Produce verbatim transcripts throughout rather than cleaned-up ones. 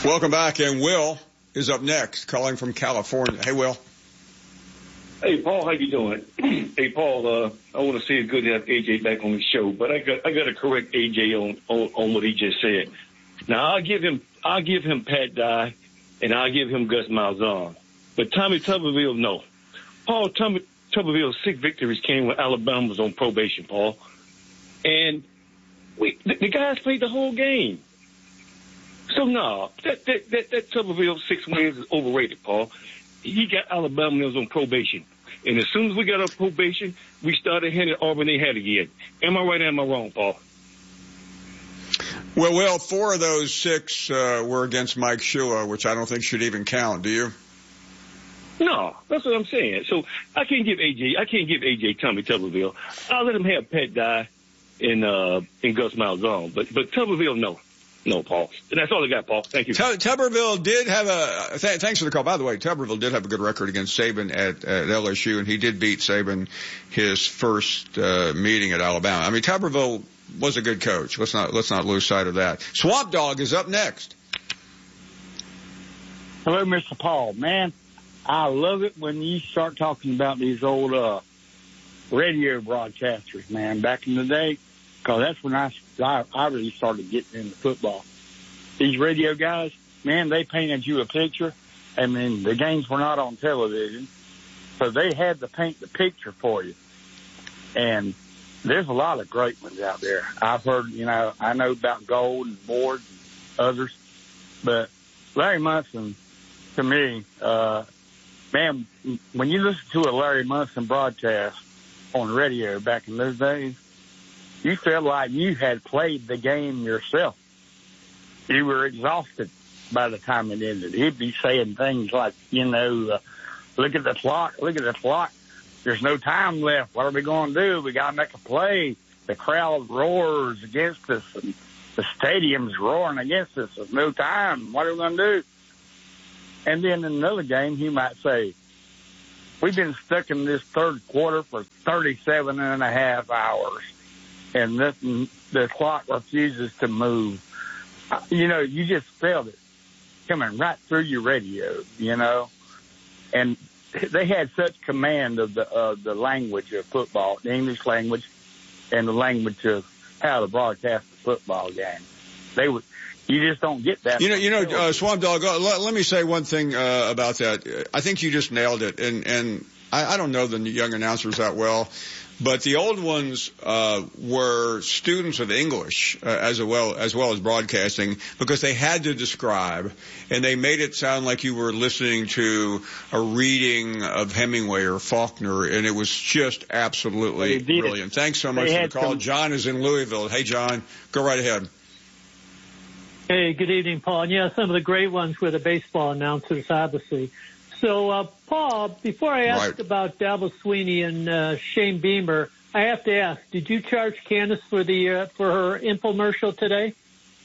Welcome back, and Will is up next, calling from California. Hey, Will. Hey, Paul, how you doing? Hey, Paul, uh, I want to say it's good to have A J back on the show, but I got I got to correct A J on, on on what he just said. Now I'll give him I'll give him Pat Dye, and I'll give him Gus Malzahn, but Tommy Tuberville, no. Paul, Tommy Tuberville's six victories came when Alabama was on probation, Paul, and we the, the guys played the whole game. So no, that that that, that Tuberville six wins is overrated, Paul. He got Alabama was on probation. And as soon as we got on probation, we started handing Auburn they had again. Am I right or am I wrong, Paul? Well, well, four of those six uh, were against Mike Shula, which I don't think should even count. Do you? No, that's what I'm saying. So I can't give A J, I can't give A J Tommy Tuberville. I'll let him have Pat Dye and, uh, and Gus Malzahn. But, but Tuberville, no. No, Paul. And that's all I got, Paul. Thank you. Tuberville did have a, th- thanks for the call. By the way, Tuberville did have a good record against Saban at, at L S U, and he did beat Saban his first, uh, meeting at Alabama. I mean, Tuberville was a good coach. Let's not, let's not lose sight of that. Swamp Dog is up next. Hello, Mister Paul. Man, I love it when you start talking about these old, uh, radio broadcasters, man, back in the day. Because that's when I, I, I really started getting into football. These radio guys, man, they painted you a picture. I mean, the games were not on television. So they had to paint the picture for you. And there's a lot of great ones out there. I've heard, you know, I know about Gold and Ward and others. But Larry Munson, to me, uh, man, when you listen to a Larry Munson broadcast on the radio back in those days, you felt like you had played the game yourself. You were exhausted by the time it ended. He'd be saying things like, you know, uh, look at the clock, look at the clock. There's no time left. What are we going to do? We got to make a play. The crowd roars against us, and the stadium's roaring against us. There's no time. What are we going to do? And then in another game, he might say, we've been stuck in this third quarter for thirty-seven and a half hours. And this, the clock refuses to move. You know, you just felt it coming right through your radio, you know. And they had such command of the uh, the language of football, the English language, and the language of how to broadcast the football game. They would, you just don't get that. You know, you know, uh, Swamp Dog. Uh, let, let me say one thing uh, about that. I think you just nailed it, and and I, I don't know the young announcers that well. But the old ones uh were students of English uh, as well as well as broadcasting, because they had to describe, and they made it sound like you were listening to a reading of Hemingway or Faulkner, and it was just absolutely brilliant. Thanks so much for the call. Some... John is in Louisville. Hey, John, go right ahead. Hey, good evening, Paul. And yeah, some of the great ones were the baseball announcers, obviously. So, uh, Paul, before I ask right. about Dabo Swinney and uh, Shane Beamer, I have to ask, did you charge Candace for the uh, for her infomercial today?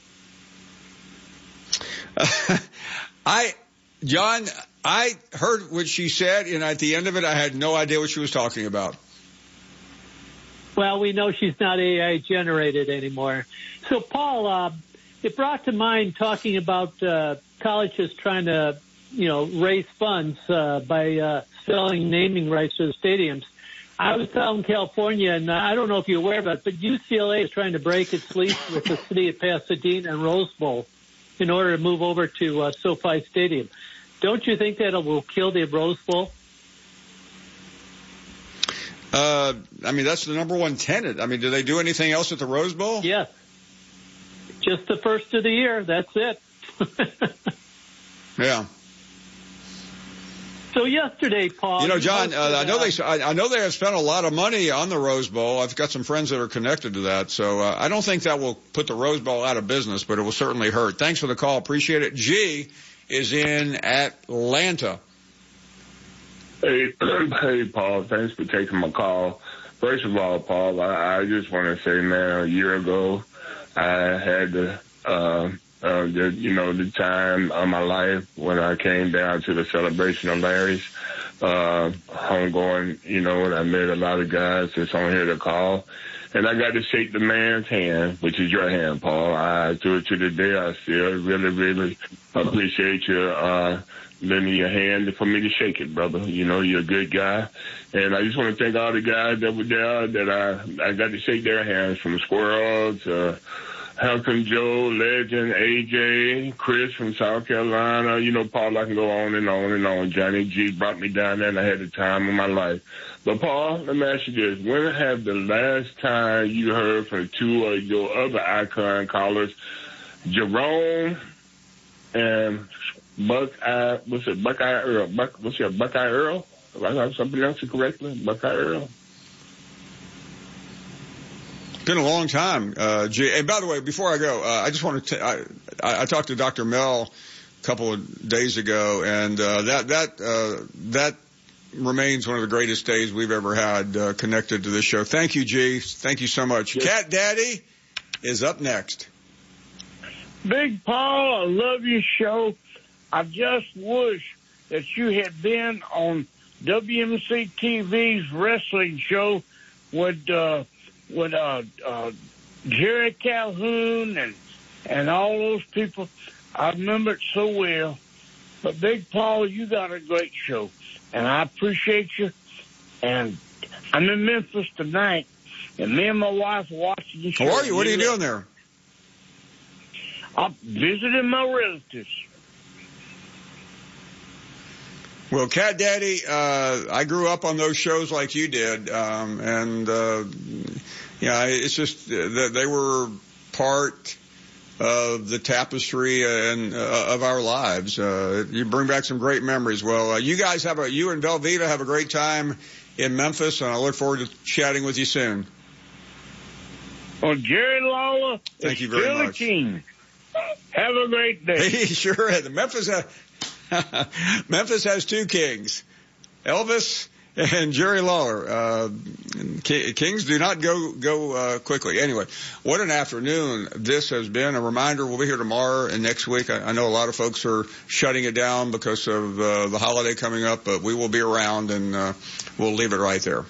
Uh, I, John, I heard what she said, and at the end of it, I had no idea what she was talking about. Well, we know she's not A I generated anymore. So, Paul, uh, it brought to mind talking about uh, colleges trying to, you know, raise funds uh, by uh, selling naming rights to the stadiums. I was out in California, and I don't know if you're aware of it, but U C L A is trying to break its lease with the city of Pasadena and Rose Bowl in order to move over to uh, SoFi Stadium. Don't you think that it will kill the Rose Bowl? Uh, I mean, that's the number one tenant. I mean, do they do anything else at the Rose Bowl? Yes. Just the first of the year. That's it. Yeah. So yesterday, Paul. You know, John, uh, I know they, I know they have spent a lot of money on the Rose Bowl. I've got some friends that are connected to that, so uh, I don't think that will put the Rose Bowl out of business, but it will certainly hurt. Thanks for the call, appreciate it. G is in Atlanta. Hey, hey, Paul. Thanks for taking my call. First of all, Paul, I, I just want to say, man, a year ago, I had the. Uh, Uh, the, you know, the time of my life when I came down to the celebration of Larry's, uh, homegoing, you know, and I met a lot of guys that's on here to call. and I got to shake the man's hand, which is your hand, Paul. I do it to the day I still really, really appreciate your uh, lending your hand for me to shake it, brother. You know, you're a good guy. And I just want to thank all the guys that were there that I, I got to shake their hands, from Squirrel to Hampton Joe, Legend, A J, Chris from South Carolina. You know, Paul, I can go on and on and on. Johnny G brought me down there, and I had the time of my life. But, Paul, let me ask you this. When have the last time you heard from two of your other icon callers, Jerome and Buckeye, what's it, Buckeye Earl? Buck, what's your Buckeye Earl? If I got something else correctly, Buckeye Earl. It's been a long time, uh, G. And by the way, before I go, uh, I just want to, I, I talked to Doctor Mel a couple of days ago, and, uh, that, that, uh, that remains one of the greatest days we've ever had, uh, connected to this show. Thank you, G. Thank you so much. Yes. Cat Daddy is up next. Big Paul, I love your show. I just wish that you had been on W M C T V's wrestling show with, uh, with, uh, uh, Jerry Calhoun and, and all those people. I remember it so well. But Big Paul, you got a great show, and I appreciate you. And I'm in Memphis tonight, and me and my wife are watching the show. How are you? What are you doing there? I'm visiting my relatives. Well, Cat Daddy, uh, I grew up on those shows like you did, um, and, uh, yeah, it's just that they were part of the tapestry and uh, of our lives. Uh, you bring back some great memories. Well, uh, you guys have a, you and Velveeta have a great time in Memphis, and I look forward to chatting with you soon. Well, Jerry Lawler, thank you very very much. much. King. Have a great day. He sure is. Memphis, uh, Memphis has two kings, Elvis and Jerry Lawler. Uh, kings do not go go uh, quickly. Anyway, what an afternoon this has been. A reminder, we'll be here tomorrow and next week. I, I know a lot of folks are shutting it down because of uh, the holiday coming up, but we will be around, and uh, we'll leave it right there.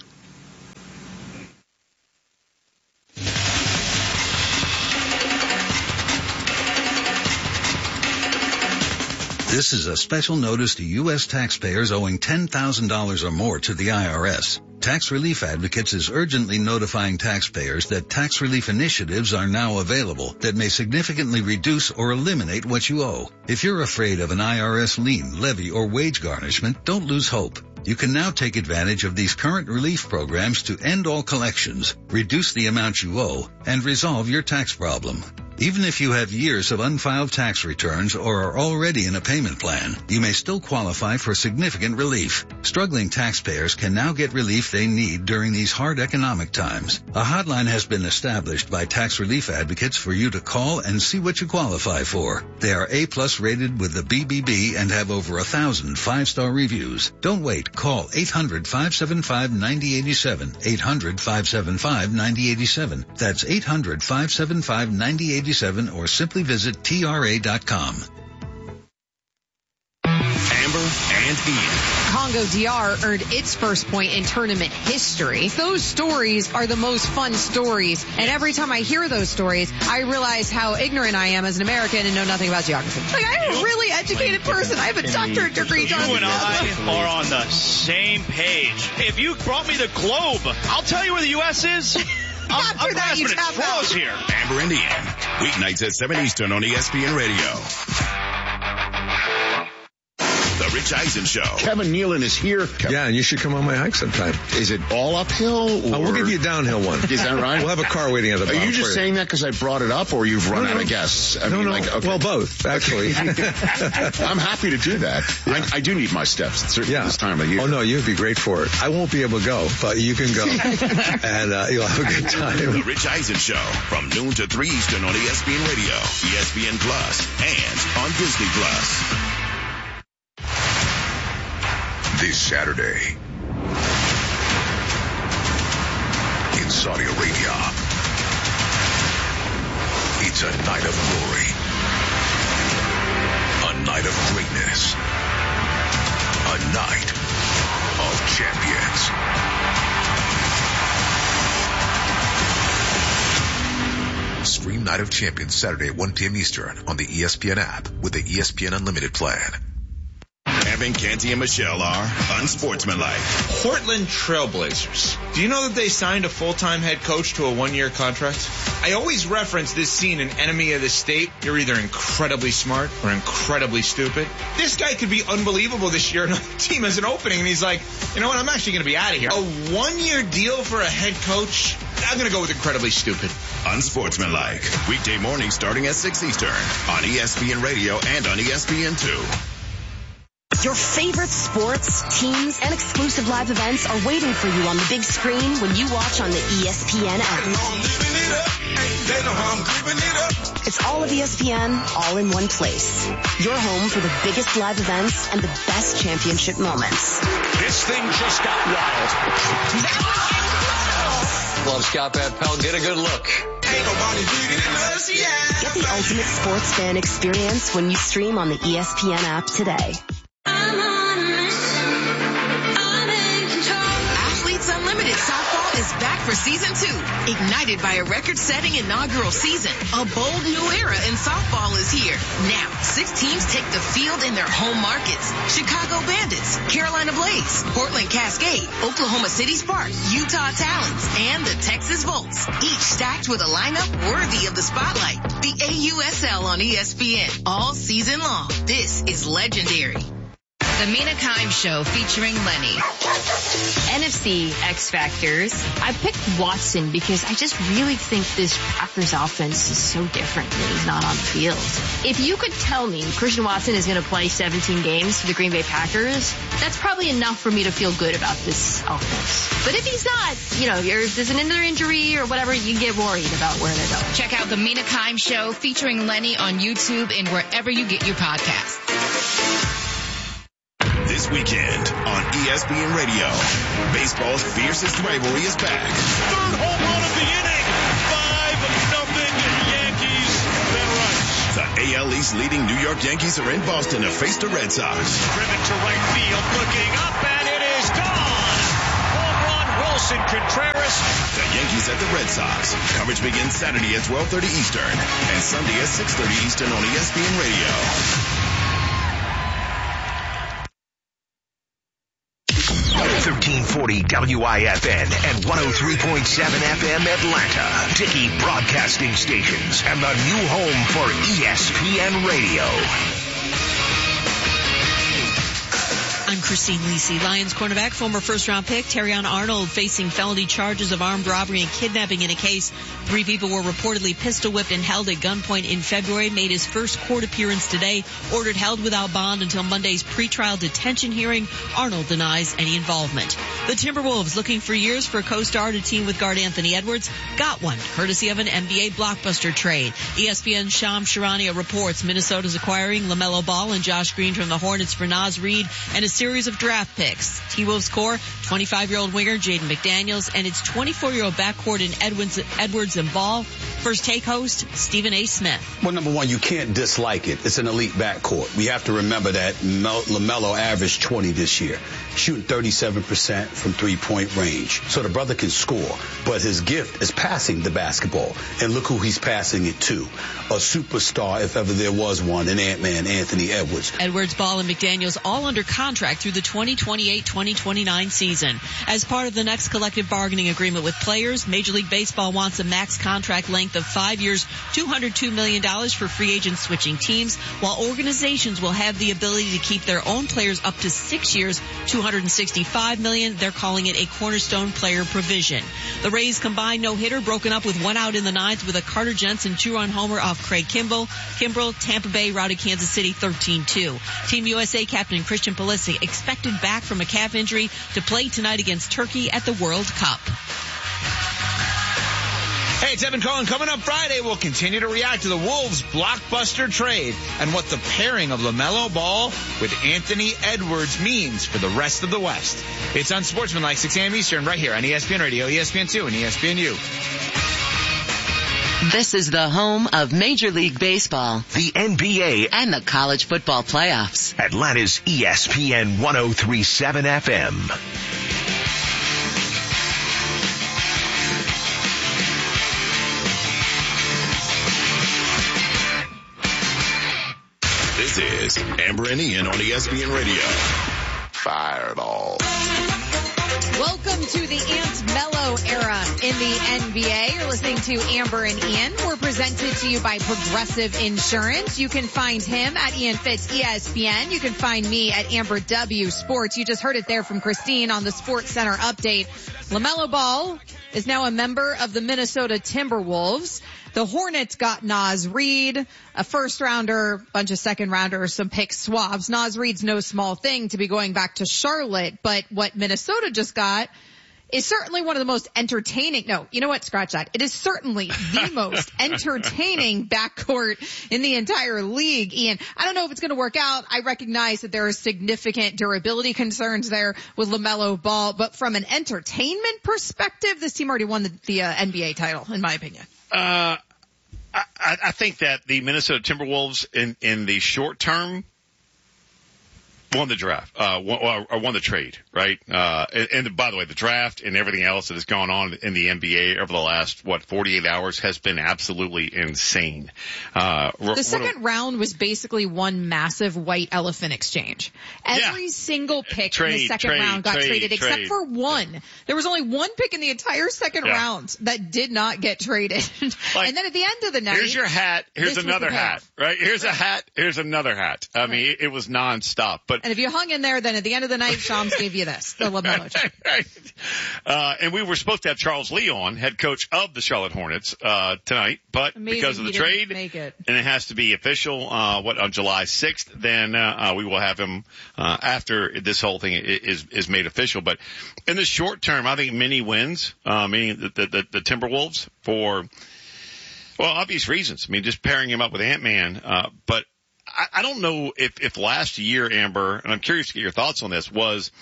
This is a special notice to U S taxpayers owing ten thousand dollars or more to the I R S. Tax Relief Advocates is urgently notifying taxpayers that tax relief initiatives are now available that may significantly reduce or eliminate what you owe. If you're afraid of an I R S lien, levy, or wage garnishment, don't lose hope. You can now take advantage of these current relief programs to end all collections, reduce the amount you owe, and resolve your tax problem. Even if you have years of unfiled tax returns or are already in a payment plan, you may still qualify for significant relief. Struggling taxpayers can now get relief they need during these hard economic times. A hotline has been established by Tax Relief Advocates for you to call and see what you qualify for. They are A-plus rated with the B B B and have over a thousand five-star reviews. Don't wait. Call eight hundred, five seven five, nine zero eight seven. eight hundred, five seven five, nine zero eight seven. That's eight hundred, five seven five, nine zero eight seven, or simply visit T R A dot com. Amber and Ian. Congo D R earned its first point in tournament history. Those stories are the most fun stories, and every time I hear those stories, I realize how ignorant I am as an American and know nothing about geography. Like, I'm a really educated person. I have a doctorate degree. You and I are on the same page. If you brought me the globe, I'll tell you where the U S is. I'm, After I'm that, you grasping at tap out. straws here. Amber and Ian. Weeknights at seven Eastern on E S P N Radio. The Rich Eisen Show. Kevin Nealon is here. Yeah, and you should come on my hike sometime. Is it all uphill? Or... Uh, we'll give you a downhill one. Is that right? We'll have a car waiting at the Are bottom. you just saying that because I brought it up, or you've run no, out no. of guests? I no, mean, no. like, okay. Well, both, actually. I'm happy to do that. Yeah. I, I do need my steps, certainly yeah. this time of year. Oh, no, you'd be great for it. I won't be able to go, but you can go. And uh, you'll have a good time. The Rich Eisen Show from noon to three Eastern on E S P N Radio, E S P N Plus, and on Disney Plus. This Saturday in Saudi Arabia, it's a night of glory, a night of greatness, a night of champions. Night of Champions Saturday at one p.m. Eastern on the E S P N app with the E S P N Unlimited plan. Evan, Canty, and Michelle are unsportsmanlike. Portland Trailblazers. Do you know that they signed a full-time head coach to a one-year contract? I always reference this scene in Enemy of the State. You're either incredibly smart or incredibly stupid. This guy could be unbelievable this year, and the team has an opening, and he's like, you know what, I'm actually going to be out of here. A one-year deal for a head coach? I'm going to go with incredibly stupid. Unsportsmanlike. Weekday mornings starting at six Eastern on E S P N Radio and on E S P N two. Your favorite sports, teams, and exclusive live events are waiting for you on the big screen when you watch on the E S P N app. It's all of E S P N, all in one place. Your home for the biggest live events and the best championship moments. This thing just got wild. Love Scott Van Pelt. Get a good look. Get the ultimate sports fan experience when you stream on the E S P N app today. Athletes Unlimited Softball is back for season two. Ignited by a record-setting inaugural season, a bold new era in softball is here. Now, six teams take the field in their home markets. Chicago Bandits, Carolina Blaze, Portland Cascade, Oklahoma City Sparks, Utah Talons, and the Texas Volts. Each stacked with a lineup worthy of the spotlight. The A U S L on E S P N all season long. This is legendary. The Mina Kimes Show featuring Lenny. N F C X Factors. I picked Watson because I just really think this Packers offense is so different when he's not on the field. If you could tell me Christian Watson is going to play seventeen games for the Green Bay Packers, that's probably enough for me to feel good about this offense. But if he's not, you know, if there's another injury or whatever, you get worried about where they're going. Check out The Mina Kimes Show featuring Lenny on YouTube and wherever you get your podcasts. This weekend on E S P N Radio, baseball's fiercest rivalry is back. Third home run of the inning. Five nothing Yankees. Then runs. The A L East leading New York Yankees are in Boston to face the Red Sox. Driven to right field, looking up, and it is gone. Home run, Wilson Contreras. The Yankees at the Red Sox. Coverage begins Saturday at twelve thirty Eastern and Sunday at six thirty Eastern on E S P N Radio. thirteen forty W I F N and one oh three point seven F M Atlanta. Dickey Broadcasting Stations and the new home for E S P N Radio. I'm Christine Lisi. Lions cornerback, former first-round pick Terrion Arnold facing felony charges of armed robbery and kidnapping in a case. Three people were reportedly pistol-whipped and held at gunpoint in February. Made his first court appearance today. Ordered held without bond until Monday's pretrial detention hearing. Arnold denies any involvement. The Timberwolves, looking for years for a co-star to team with guard Anthony Edwards, got one, courtesy of an N B A blockbuster trade. E S P N's Shams Charania reports Minnesota's acquiring LaMelo Ball and Josh Green from the Hornets for Naz Reid and a series of draft picks. T-Wolves core, twenty-five-year-old winger Jaden McDaniels and its twenty-four-year-old backcourt in Edwards, Edwards and Ball. First Take host, Stephen A. Smith. Well, number one, you can't dislike it. It's an elite backcourt. We have to remember that Mel- LaMelo averaged twenty this year, shooting thirty-seven percent from three-point range. So the brother can score, but his gift is passing the basketball. And look who he's passing it to. A superstar, if ever there was one, in Ant-Man, Anthony Edwards. Edwards, Ball, and McDaniels all under contract through the twenty twenty-eight twenty twenty-nine season. As part of the next collective bargaining agreement with players, Major League Baseball wants a max contract length of five years, two hundred two million dollars for free agents switching teams, while organizations will have the ability to keep their own players up to six years, two hundred sixty-five million dollars. They're calling it a cornerstone player provision. The Rays combined no-hitter broken up with one out in the ninth with a Carter Jensen two-run homer off Craig Kimbrell. Kimbrell, Tampa Bay routed Kansas City thirteen two. Team U S A captain Christian Pulisic expected back from a calf injury to play tonight against Turkey at the World Cup. Hey, it's Evan Cohen. Coming up Friday, we'll continue to react to the Wolves' blockbuster trade and what the pairing of LaMelo Ball with Anthony Edwards means for the rest of the West. It's Unsportsmanlike, six a.m. Eastern, right here on E S P N Radio, E S P N two, and E S P N U. This is the home of Major League Baseball, the N B A, and the college football playoffs. Atlanta's E S P N one oh three point seven F M. This is Amber and Ian on E S P N Radio. Fireball. Welcome to the Ant Mello era in the N B A. You're listening to Amber and Ian. We're presented to you by Progressive Insurance. You can find him at Ian Fitz E S P N. You can find me at Amber W Sports. You just heard it there from Christine on the Sports Center update. LaMelo Ball is now a member of the Minnesota Timberwolves. The Hornets got Naz Reid, a first rounder, bunch of second rounders, some pick swaps. Naz Reid's no small thing to be going back to Charlotte, but what Minnesota just got is certainly one of the most entertaining. No, you know what? Scratch that. It is certainly the most entertaining backcourt in the entire league, Ian. I don't know if it's going to work out. I recognize that there are significant durability concerns there with LaMelo Ball, but from an entertainment perspective, this team already won the, the uh, N B A title, in my opinion. Uh, I, I think that the Minnesota Timberwolves in, in the short term won the draft, uh, won, or won the trade, right? Uh, and, and by the way, the draft and everything else that has gone on in the N B A over the last, what, forty-eight hours has been absolutely insane. Uh, the second round was basically one massive white elephant exchange. Every yeah. single pick trade, in the second trade, round got trade, traded, trade. except for one. There was only one pick in the entire second yeah. round that did not get traded. Like, and then at the end of the night, here's your hat, here's another hat, right? Here's a hat, here's another hat. I mean, it, it was nonstop. But and if you hung in there, then at the end of the night, Shams gave you this, the LaMelo trade. Right. Uh, and we were supposed to have Charles Lee on, head coach of the Charlotte Hornets, uh, tonight, but Amazing because of the he didn't trade, make it. and it has to be official, uh, what, on July sixth, then, uh, uh we will have him, uh, after this whole thing is, is made official. But in the short term, I think many wins, uh, meaning the, the, the, the Timberwolves for, well, obvious reasons. I mean, just pairing him up with Ant-Man, uh, but I, I don't know if, if last year, Amber, and I'm curious to get your thoughts on this, was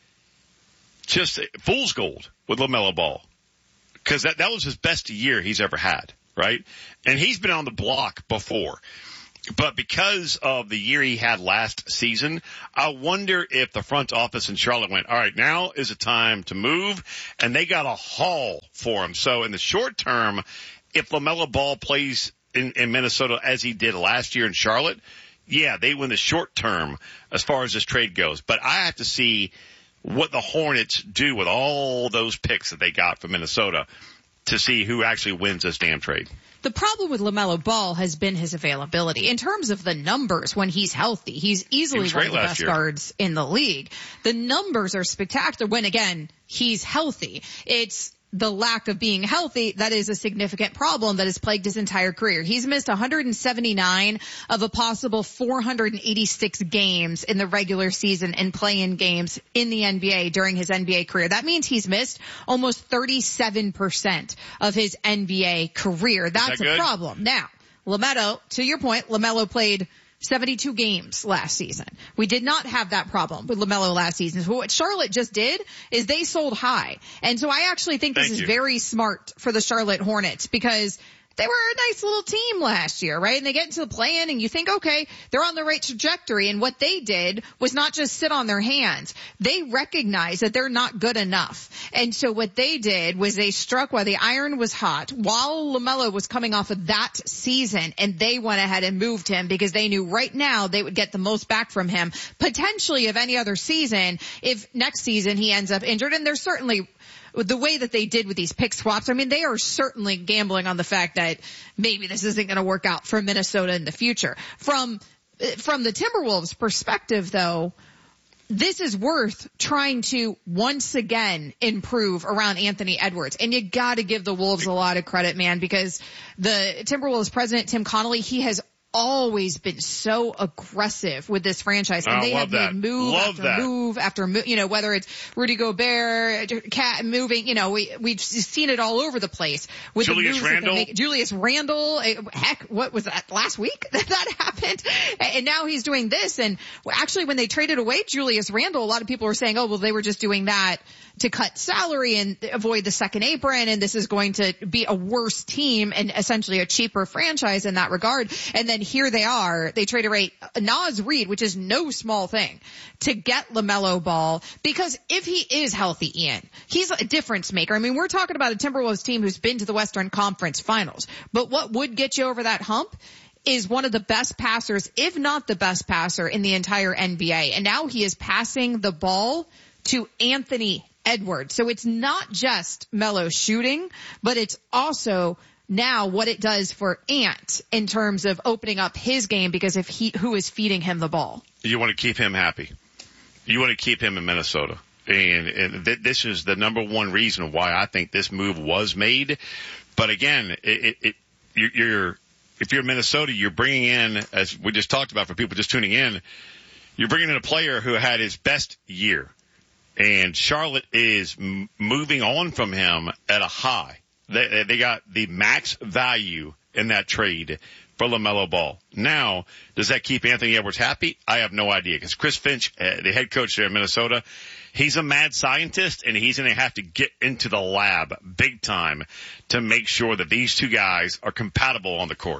just fool's gold with LaMelo Ball. Because that, that was his best year he's ever had, right? And he's been on the block before. But because of the year he had last season, I wonder if the front office in Charlotte went, all right, now is the time to move, and they got a haul for him. So in the short term, if LaMelo Ball plays in, in Minnesota as he did last year in Charlotte, yeah, they win the short term as far as this trade goes. But I have to see what the Hornets do with all those picks that they got from Minnesota to see who actually wins this damn trade. The problem with LaMelo Ball has been his availability. In terms of the numbers, when he's healthy, he's easily he one of the best year. guards in the league. The numbers are spectacular when, again, he's healthy. It's the lack of being healthy that is a significant problem that has plagued his entire career. He's missed one hundred seventy-nine of a possible four hundred eighty-six games in the regular season and play-in games in the N B A during his N B A career. That means he's missed almost thirty-seven percent of his N B A career. That's that a problem. Now, LaMelo, to your point, LaMelo played seventy-two games last season. We did not have that problem with LaMelo last season. So what Charlotte just did is they sold high. And so I actually think this Thank is you. very smart for the Charlotte Hornets because they were a nice little team last year, right? And they get into the play-in and you think, okay, they're on the right trajectory. And what they did was not just sit on their hands. They recognized that they're not good enough. And so what they did was they struck while the iron was hot, while LaMelo was coming off of that season, and they went ahead and moved him because they knew right now they would get the most back from him, potentially of any other season, if next season he ends up injured. And there's certainly the way that they did with these pick swaps, I mean, they are certainly gambling on the fact that maybe this isn't going to work out for Minnesota in the future. From, from the Timberwolves perspective, though, this is worth trying to once again improve around Anthony Edwards. And you got to give the Wolves a lot of credit, man, because the Timberwolves president, Tim Connolly, he has always been so aggressive with this franchise, and I they have love that. made move Love after that. move after move. You know, whether it's Rudy Gobert, Cat moving. You know, we we've seen it all over the place with Julius the moves that Randle. they make. Julius Randle. eh, Heck, what was that last week that that happened? And now he's doing this. And actually, when they traded away Julius Randle, a lot of people were saying, "Oh, well, they were just doing that to cut salary and avoid the second apron, and this is going to be a worse team and essentially a cheaper franchise in that regard." And then here they are. They traded away Naz Reid, which is no small thing, to get LaMelo Ball, because if he is healthy, Ian, he's a difference maker. I mean, we're talking about a Timberwolves team who's been to the Western Conference Finals, but what would get you over that hump is one of the best passers, if not the best passer in the entire N B A. And now he is passing the ball to Anthony Edwards. So it's not just Melo shooting, but it's also now what it does for Ant in terms of opening up his game, because if he, who is feeding him the ball? You want to keep him happy. You want to keep him in Minnesota. And, and th- this is the number one reason why I think this move was made. But again, it, it, it you're, you're, if you're Minnesota, you're bringing in, as we just talked about for people just tuning in, you're bringing in a player who had his best year. And Charlotte is m- moving on from him at a high. They, they got the max value in that trade for LaMelo Ball. Now, does that keep Anthony Edwards happy? I have no idea, because Chris Finch, uh, the head coach there in Minnesota, he's a mad scientist, and he's going to have to get into the lab big time to make sure that these two guys are compatible on the court.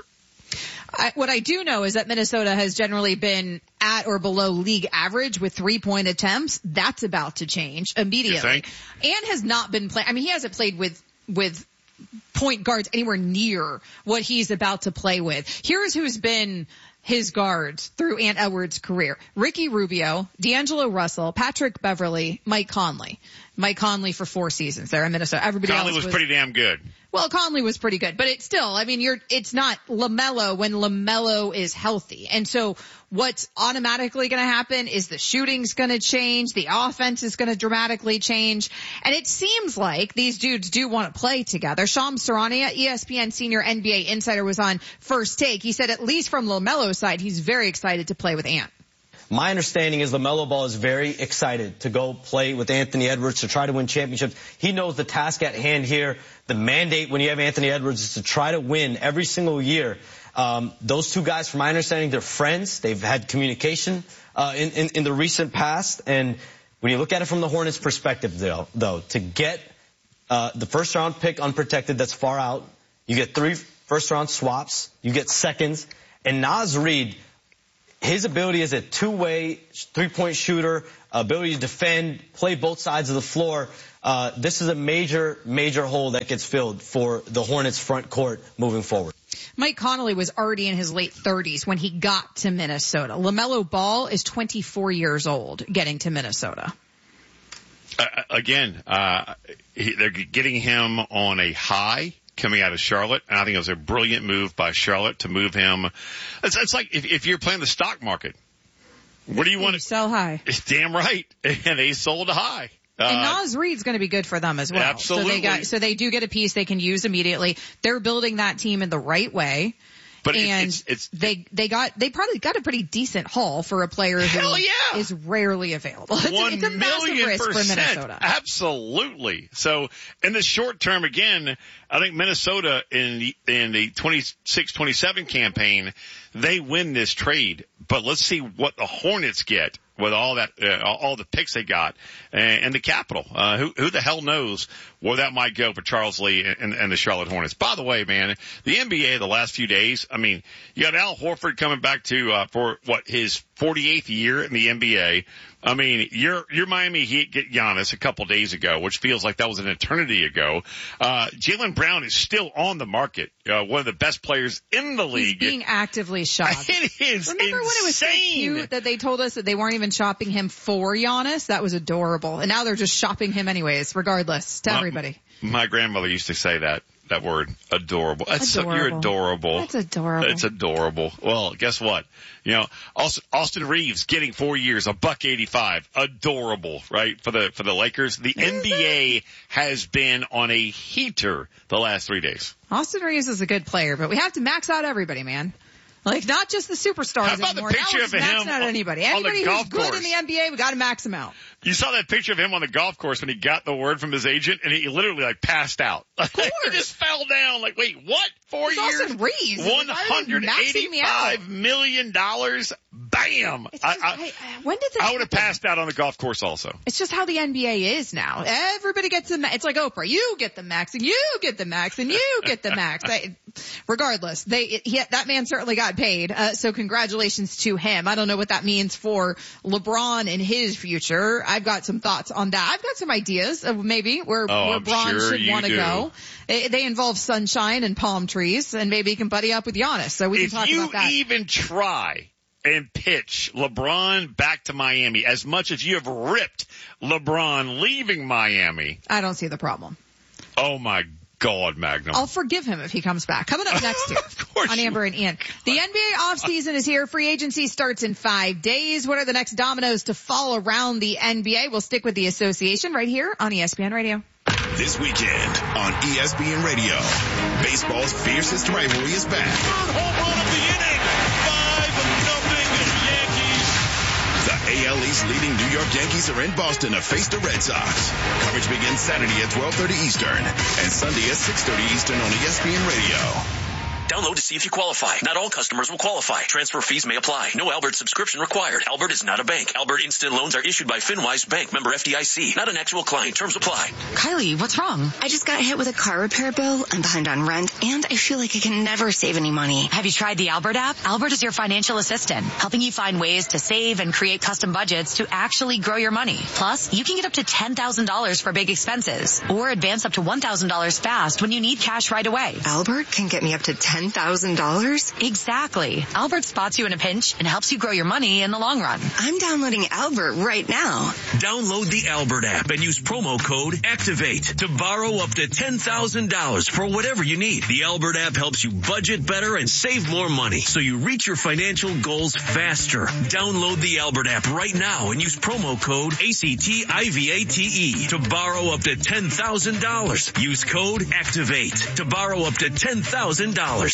I, what I do know is that Minnesota has generally been at or below league average with three-point attempts. That's about to change immediately. You think? And has not been playing. I mean, he hasn't played with with point guards anywhere near what he's about to play with. Here's who's been his guards through Ant Edwards' career: Ricky Rubio, D'Angelo Russell, Patrick Beverly, Mike Conley. Mike Conley for four seasons there in Minnesota. Everybody Conley else was, was pretty damn good. Well, Conley was pretty good, but it's still, I mean, you're, it's not LaMelo when LaMelo is healthy. And so what's automatically going to happen is the shooting's going to change. The offense is going to dramatically change. And it seems like these dudes do want to play together. Shams Charania, E S P N senior N B A insider, was on First Take. He said at least from LaMelo's side, he's very excited to play with Ant. My understanding is LaMelo Ball is very excited to go play with Anthony Edwards to try to win championships. He knows the task at hand here. The mandate when you have Anthony Edwards is to try to win every single year. Um, those two guys, from my understanding, they're friends. They've had communication uh, in, in, in the recent past. And when you look at it from the Hornets' perspective, though, though to get uh, the first-round pick unprotected that's far out, you get three first-round swaps, you get seconds, and Naz Reid, his ability as a two-way three-point shooter, ability to defend, play both sides of the floor, uh, this is a major, major hole that gets filled for the Hornets front court moving forward. Mike Conley was already in his late thirties when he got to Minnesota. LaMelo Ball is twenty-four years old getting to Minnesota. Uh, again, uh, he, they're getting him on a high coming out of Charlotte, and I think it was a brilliant move by Charlotte to move him. It's, it's like if, if you're playing the stock market, what do you want to sell high? It's damn right, and they sold high. Uh, and Naz Reid's going to be good for them as well. Absolutely. So they got, so they do get a piece they can use immediately. They're building that team in the right way. But and it's, it's, they they got they probably got a pretty decent haul for a player who hell yeah. is rarely available. It's, One it's a massive million risk percent. for Minnesota. Absolutely. So in the short term, again, I think Minnesota in the, in the twenty-six twenty-seven campaign, they win this trade. But let's see what the Hornets get with all that, uh, all the picks they got and, and the capital. Uh, who, who the hell knows where that might go for Charles Lee and, and the Charlotte Hornets. By the way, man, the N B A the last few days, I mean, you got Al Horford coming back to, uh, for what, his forty-eighth year in the N B A. I mean, your, your Miami Heat get Giannis a couple days ago, which feels like that was an eternity ago. Uh, Jaylen Brown is still on the market. Uh, one of the best players in the league. He's being actively shopped. It is Remember insane. when it was so cute that they told us that they weren't even shopping him for Giannis? That was adorable. And now they're just shopping him anyways, regardless, to my, everybody. My grandmother used to say that. That word, adorable. That's adorable. So, you're adorable. That's adorable. It's adorable. Well, guess what? You know, Austin, Austin Reeves getting four years, a buck eighty-five. Adorable, right? For the, for the Lakers. The N B A has been on a heater the last three days. Austin Reeves is a good player, but we have to max out everybody, man. Like, not just the superstars How about anymore. the picture now of we're him maxing out anybody. on the Anybody golf who's good course? in the N B A, we got to max them out. You saw that picture of him on the golf course when he got the word from his agent, and he literally like passed out. Of course. He just fell down. Like, wait, what? Four It's years? Austin Reeves. One hundred eighty-five million dollars. Bam! Just, I, I, I, when did this I would have happen? passed out on the golf course also. It's just how the N B A is now. Everybody gets the max. It's like Oprah. You get the max, and you get the max, and you get the max. I, regardless, they he, that man certainly got paid. Uh, so congratulations to him. I don't know what that means for LeBron and his future. I I've got some thoughts on that. I've got some ideas of maybe where, oh, where Bron sure should want to go. They, they involve sunshine and palm trees, and maybe he can buddy up with Giannis. So we if can talk about that. If you even try and pitch LeBron back to Miami, as much as you have ripped LeBron leaving Miami, I don't see the problem. Oh my God, Magnum. I'll forgive him if he comes back. Coming up next year on Amber and Ian. The N B A offseason is here. Free agency starts in five days. What are the next dominoes to fall around the N B A? We'll stick with the association right here on E S P N Radio. This weekend on E S P N Radio, baseball's fiercest rivalry is back. Third home run of the inning. five nothing Yankees. The A L East leading New York Yankees are in Boston to face the Red Sox. Coverage begins Saturday at twelve thirty Eastern and Sunday at six thirty Eastern on E S P N Radio. Download to see if you qualify. Not all customers will qualify. Transfer fees may apply. No Albert subscription required. Albert is not a bank. Albert Instant Loans are issued by FinWise Bank, member F D I C. Not an actual client. Terms apply. Kylie, what's wrong? I just got hit with a car repair bill. I'm behind on rent, and I feel like I can never save any money. Have you tried the Albert app? Albert is your financial assistant, helping you find ways to save and create custom budgets to actually grow your money. Plus, you can get up to ten thousand dollars for big expenses, or advance up to one thousand dollars fast when you need cash right away. Albert can get me up to ten thousand dollars? Exactly. Albert spots you in a pinch and helps you grow your money in the long run. I'm downloading Albert right now. Download the Albert app and use promo code ACTIVATE to borrow up to ten thousand dollars for whatever you need. The Albert app helps you budget better and save more money so you reach your financial goals faster. Download the Albert app right now and use promo code ACTIVATE to borrow up to ten thousand dollars. Use code ACTIVATE to borrow up to ten thousand dollars.